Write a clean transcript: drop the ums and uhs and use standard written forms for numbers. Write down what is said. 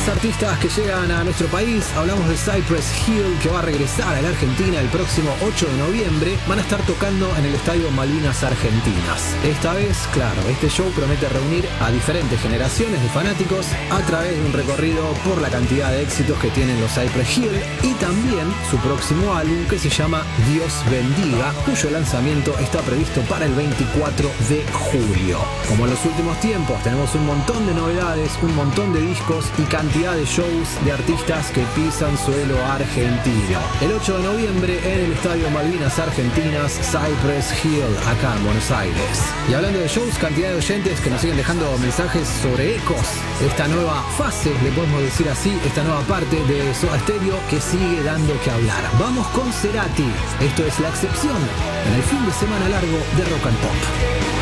Más artistas que llegan a nuestro país. Hablamos de Cypress Hill, que va a regresar a la Argentina el próximo 8 de noviembre. Van a estar tocando en el Estadio Malvinas Argentinas. Esta vez, claro, este show promete reunir a diferentes generaciones de fanáticos a través de un recorrido por la cantidad de éxitos que tienen los Cypress Hill y también su próximo álbum, que se llama Dios Bendiga, cuyo lanzamiento está previsto para el 24 de julio. Como en los últimos tiempos, tenemos un montón de novedades, un montón de discos y cantidad de shows de artistas que pisan suelo argentino. El 8 de noviembre en el Estadio Malvinas Argentinas, Cypress Hill, acá en Buenos Aires. Y hablando de shows, cantidad de oyentes que nos siguen dejando mensajes sobre Ecos, esta nueva fase, le podemos decir así, esta nueva parte de Soda Stereo que sigue dando que hablar. Vamos con Cerati, esto es La Excepción, en el fin de semana largo de Rock and Pop.